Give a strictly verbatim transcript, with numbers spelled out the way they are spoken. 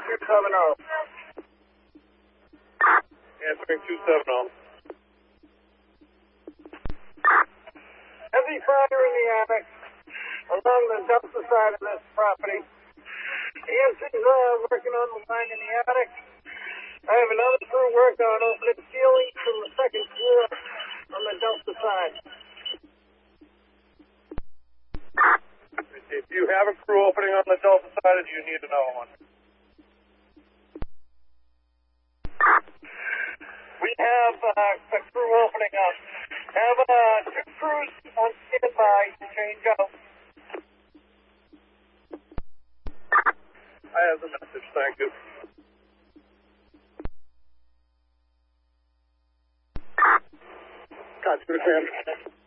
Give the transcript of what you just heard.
two seven zero. Answering two seven zero. Heavy fire in the attic along the dumpster side of this property. E M C's uh, working on the line in the attic. I have another crew working on opening ceilings from the second floor on the dumpster side. Do you have a crew opening on the Delta side, or do you need another one? We have uh, a crew opening up. Have uh, two crews on standby to change out. I have the message, thank you. Cut,